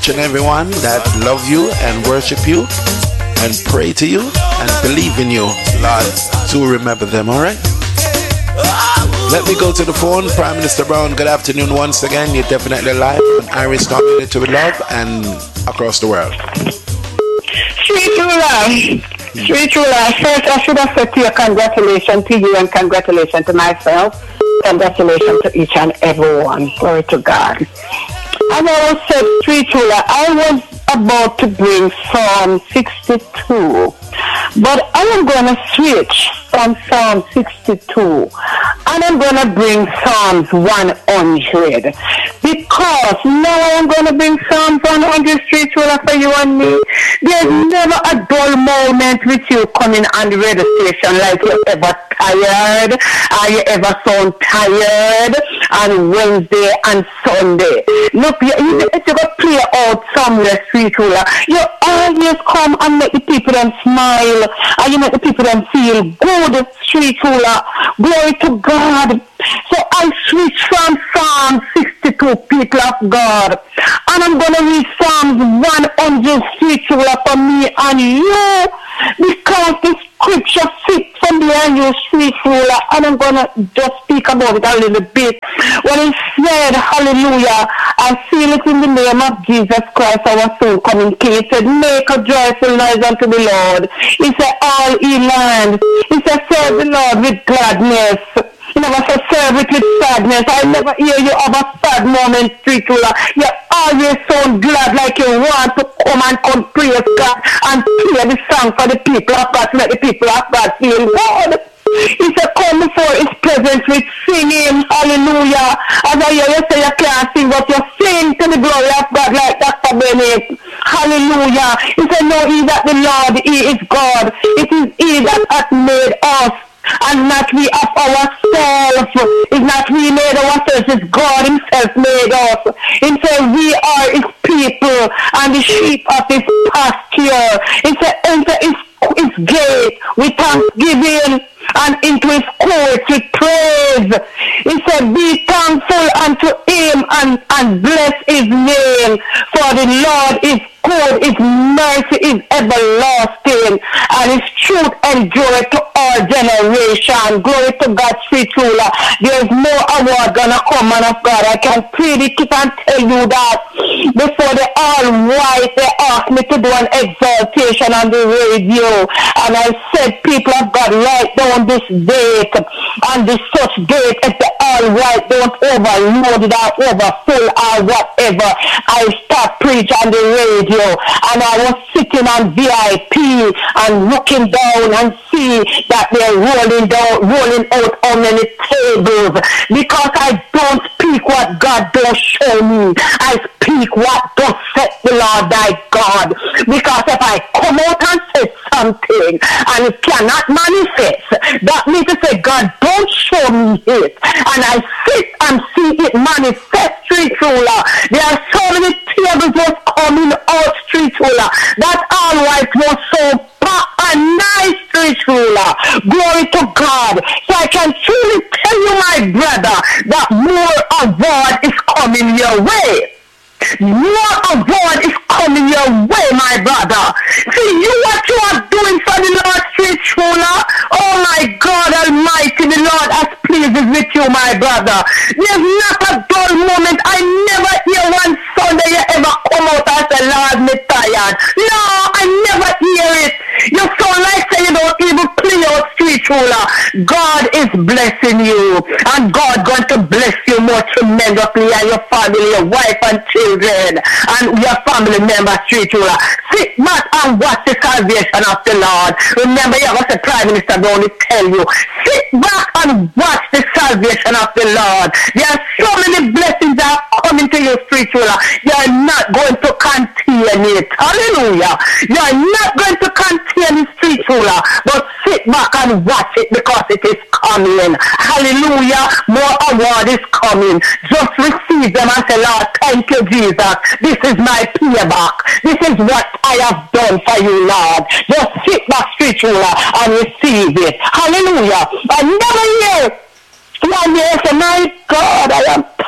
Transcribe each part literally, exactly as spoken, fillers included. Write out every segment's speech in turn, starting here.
each and everyone that love you and worship you and pray to you and believe in you. Lord, do remember them, all right? Let me go to the phone. Prime Minister Brown, good afternoon once again. You're definitely live on Irish Community to Love and across the world. Sweet Rula, Sweet Rula, first I should have said to you congratulations to you and congratulations to myself. Congratulations to each and everyone. Glory to God. As I was said, Sweet Rula, I was about to bring Psalm sixty-two, but I am going to switch from Psalm sixty-two and I'm going to bring Psalms one hundred, because now I am going to bring Psalms one hundred straight for you and me. There's never a dull moment with you coming on the radio station like you're ever tired, or you ever sound tired on Wednesday and Sunday. Look, you, you, if you go play out somewhere, Sweet Rula, you always come and make the people them smile, and you make the people them feel good, Sweet Rula. Glory to God. So I switch from Psalm sixty-two, people of God, and I'm going to read Psalms one hundred, Sweet Rula, for me and you, because the scripture fits from behind you, Sweet Rula, and I'm going to just speak about it a little bit. When it said, hallelujah, I seal it in the name of Jesus Christ, our soon coming King. It said, make a joyful noise unto the Lord. He said, all ye lands. He said, serve the Lord with gladness. You never say serve it with sadness. I never hear you have a sad moment, Sweet Rula. You always sound glad, like you want to come and come praise God and play the song for the people of God to make the people of God feel good. He said, come before his presence with singing, hallelujah. As I hear you say you can't sing, but you sing to the glory of God like Doctor Bennett. Hallelujah. He said, no, he that the Lord, he is God. It is he that hath made us, and not we of ourselves. It's not we made ourselves, it's God himself made us. He said we are his people and the sheep of his pasture. He said enter his, his gate with thanksgiving and into his courts with praise. He said be thankful unto him and, and bless his name, for the Lord is good, his mercy is everlasting, and his truth endureth to all generation. Glory to God, Sweet Rula. There's no award gonna come, man of God. I can predict it and tell you that. Before the Almighty, they asked me to do an exaltation on the radio, and I said, people of God, write down this date and this such date. If the Almighty don't overload it or overfull or whatever, I start preaching on the radio, and I was sitting on V I P and looking down and see that they're rolling down, rolling out how many tables, because I don't speak what God don't show me. I speak what does set the Lord thy God. Because if I come out and say something and it cannot manifest, that means to say God don't show me it, and I sit and see it manifest, Sweet Rula. There are so many tables just coming out, Sweet Rula. That all white was so a nice, Sweet Rula. Glory to God. So I can truly tell you, my brother, that more award is coming your way. More award is coming your way, my brother. See, you what you are doing for the Lord, Sweet Rula. Oh my God Almighty, the Lord has pleases with you, my brother. There's not a dull moment. I never hear one Sunday you ever come out and say, Lord, me tired. No, I never hear it. You sound like say you don't even play out, Sweet Rula. God is blessing you, and God going to bless you more tremendously, and your family, your wife and children, and your family members, Sweet Rula. Sit back and watch the salvation of the Lord. Remember, you have a Prime Minister don't tell you. Sit back and watch the salvation of the Lord. There are so many blessings that are coming to you, Sweet Rula. You are not going to contain it. Hallelujah. You are not going to contain it, Sweet Rula, but sit back and watch it, because it is coming. Hallelujah. More award is coming. Just receive them and say, Lord, thank you, Jesus. This is my payback. This is what I have done for you, Lord. Just sit back, Sweet Rula, and receive it. Hallelujah. I never hear one day say, my God, I am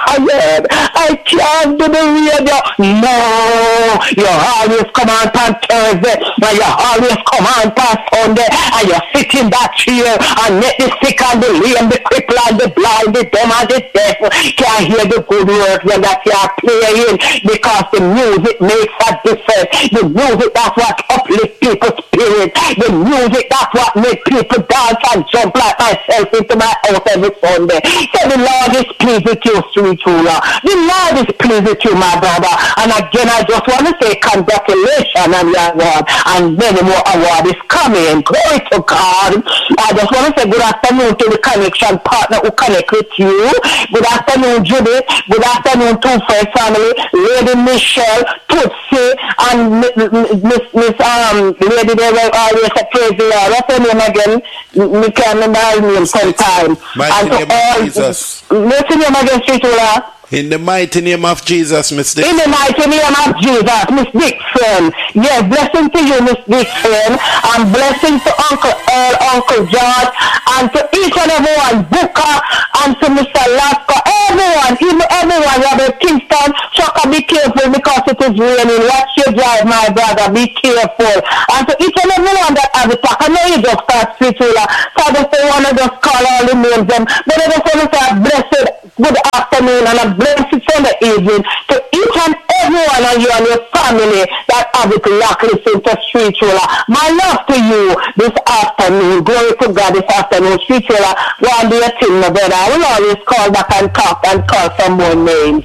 tired. I can't do the radio. No, you always come on on Thursday, and you always come on on Sunday, and you sit in that chair and let the sick and the lame, the cripple and the blind, the dumb and the deaf can't hear the good work that you are playing, because the music makes a difference. The music, that's what uplifts people's spirit. The music, that's what makes people dance and jump like myself into my house every Sunday. So the Lord is pleased with you, Street Ruler. The Lord is pleased with you, my brother. And again, I just want to say congratulations on your award, and many more awards is coming. Glory to God. I just want to say good afternoon to the connection partner who connect with you. Good afternoon, Judith. Good afternoon, Two First Family, Lady Michelle, Tootsie, and Miss Miss um Lady they will always say praise the Lord. What's her name again? We can't remember her name sometime. And to all, Jesus. What's her name again, Street Ruler? In the mighty name of Jesus, Miss Dixon. In the mighty name of Jesus, Miss Dixon. Yes, blessing to you, Miss Dixon. And blessing to Uncle Earl, Uncle George, and to each and every one, Booker, and to Mister Lasco, everyone, even everyone, Robert Kingston. Chucka, be careful because it is raining. Watch your drive, my brother. Be careful. And to each and every one that has a talk, I know you just start Street Ruler, so I just don't want to just call all the names them. But I just want to say a blessed good afternoon and a blessed Sunday evening to each and everyone of you and your family that have it locked listen to Street Ruler. My love to you this afternoon. Glory to God this afternoon. Street Ruler, go and do your thing, my brother. I will always call back and talk and call some more names.